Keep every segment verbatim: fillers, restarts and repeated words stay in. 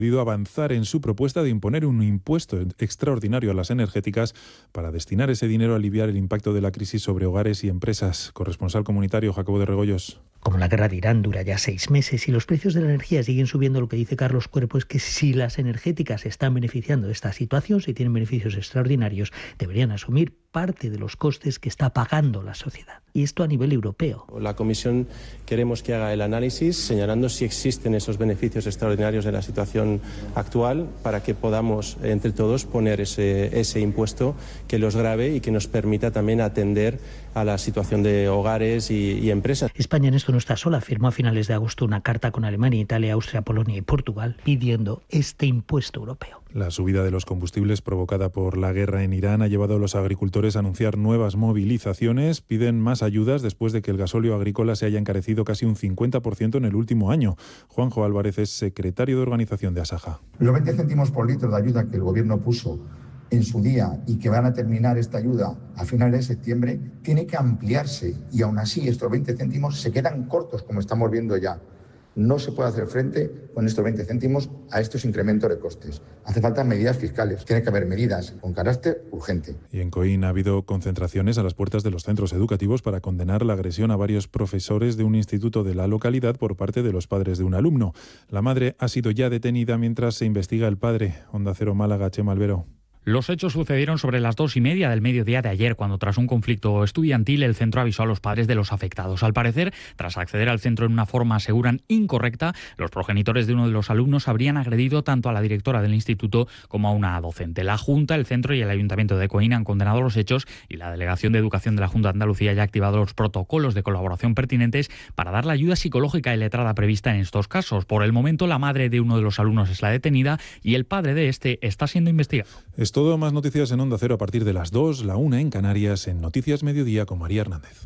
decidido avanzar en su propuesta de imponer un impuesto extraordinario a las energéticas para destinar ese dinero a aliviar el impacto de la crisis sobre hogares y empresas. Corresponsal comunitario Jacobo de Regoyos. Como la guerra de Irán dura ya seis meses y los precios de la energía siguen subiendo, lo que dice Carlos Cuerpo es que si las energéticas están beneficiando de esta situación, si tienen beneficios extraordinarios, deberían asumir parte de los costes que está pagando la sociedad. Y esto a nivel europeo. La Comisión queremos que haga el análisis señalando si existen esos beneficios extraordinarios en la situación actual para que podamos entre todos poner ese, ese impuesto que los grave y que nos permita también atender a la situación de hogares y, y empresas. España en esto no está sola. Firmó a finales de agosto una carta con Alemania, Italia, Austria, Polonia y Portugal pidiendo este impuesto europeo. La subida de los combustibles provocada por la guerra en Irán ha llevado a los agricultores a anunciar nuevas movilizaciones. Piden más ayudas después de que el gasóleo agrícola se haya encarecido casi un cincuenta por ciento en el último año. Juanjo Álvarez es secretario de organización de Asaja. Los veinte céntimos por litro de ayuda que el gobierno puso en su día y que van a terminar esta ayuda a finales de septiembre, tiene que ampliarse y aún así estos veinte céntimos se quedan cortos, como estamos viendo ya. No se puede hacer frente con estos veinte céntimos a estos incrementos de costes. Hace falta medidas fiscales. Tiene que haber medidas con carácter urgente. Y en Coín ha habido concentraciones a las puertas de los centros educativos para condenar la agresión a varios profesores de un instituto de la localidad por parte de los padres de un alumno. La madre ha sido ya detenida mientras se investiga el padre. Onda Cero Málaga, Chema Albero. Los hechos sucedieron sobre las dos y media del mediodía de ayer, cuando tras un conflicto estudiantil el centro avisó a los padres de los afectados. Al parecer, tras acceder al centro en una forma, aseguran, incorrecta, los progenitores de uno de los alumnos habrían agredido tanto a la directora del instituto como a una docente. La Junta, el centro y el Ayuntamiento de Coín han condenado los hechos y la Delegación de Educación de la Junta de Andalucía ya ha activado los protocolos de colaboración pertinentes para dar la ayuda psicológica y letrada prevista en estos casos. Por el momento, la madre de uno de los alumnos es la detenida y el padre de este está siendo investigado. Es todo. Más noticias en Onda Cero a partir de las dos, la una en Canarias, en Noticias Mediodía con María Hernández.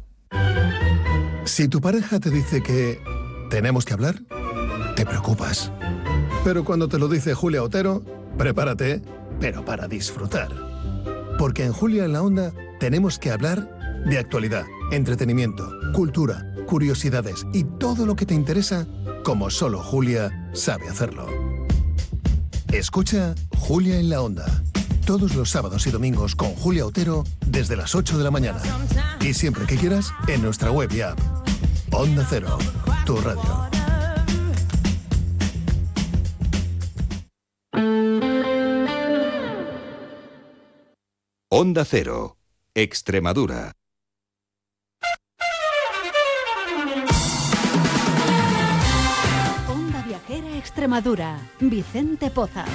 Si tu pareja te dice que tenemos que hablar, te preocupas. Pero cuando te lo dice Julia Otero, prepárate, pero para disfrutar. Porque en Julia en la Onda tenemos que hablar de actualidad, entretenimiento, cultura, curiosidades y todo lo que te interesa, como solo Julia sabe hacerlo. Escucha Julia en la Onda. Todos los sábados y domingos con Julia Otero desde las ocho de la mañana. Y siempre que quieras, en nuestra web y app. Onda Cero, tu radio. Onda Cero, Extremadura. Onda Viajera Extremadura, Vicente Poza.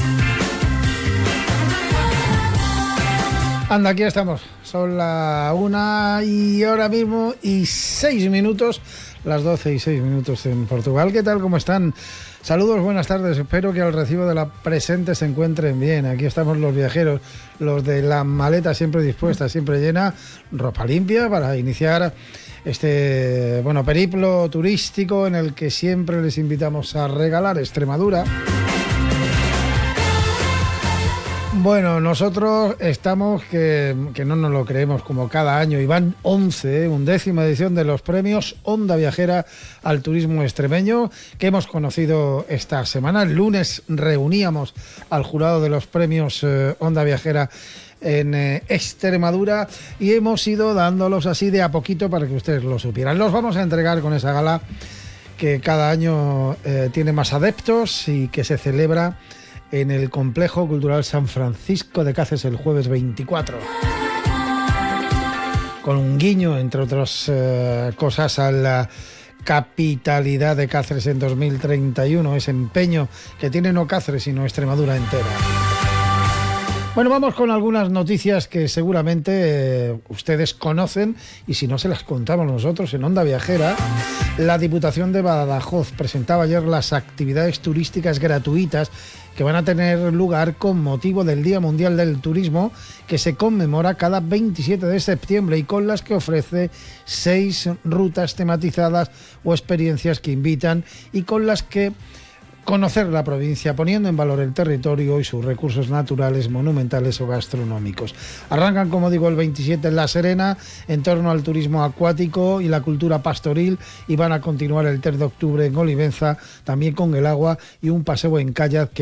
Anda, aquí estamos. Son la una y ahora mismo y seis minutos, las doce y seis minutos en Portugal. ¿Qué tal? ¿Cómo están? Saludos, buenas tardes. Espero que al recibo de la presente se encuentren bien. Aquí estamos los viajeros, los de la maleta siempre dispuesta, siempre llena, ropa limpia para iniciar este bueno periplo turístico en el que siempre les invitamos a regalar Extremadura. Bueno, nosotros estamos que, que no nos lo creemos como cada año y van once, undécima edición de los premios Onda Viajera al turismo extremeño que hemos conocido esta semana. El lunes reuníamos al jurado de los premios eh, Onda Viajera en eh, Extremadura y hemos ido dándolos así de a poquito para que ustedes lo supieran. Los vamos a entregar con esa gala que cada año eh, tiene más adeptos y que se celebra en el Complejo Cultural San Francisco de Cáceres el jueves veinticuatro. Con un guiño, entre otras eh, cosas, a la capitalidad de Cáceres en dos mil treinta y uno, ese empeño que tiene no Cáceres sino Extremadura entera. Bueno, vamos con algunas noticias que seguramente eh, ustedes conocen y si no se las contamos nosotros en Onda Viajera. La Diputación de Badajoz presentaba ayer las actividades turísticas gratuitas que van a tener lugar con motivo del Día Mundial del Turismo, que se conmemora cada veintisiete de septiembre y con las que ofrece seis rutas tematizadas o experiencias que invitan y con las que conocer la provincia, poniendo en valor el territorio y sus recursos naturales, monumentales o gastronómicos. Arrancan, como digo, el veintisiete en La Serena, en torno al turismo acuático y la cultura pastoril, y van a continuar el tres de octubre en Olivenza, también con el agua y un paseo en kayak que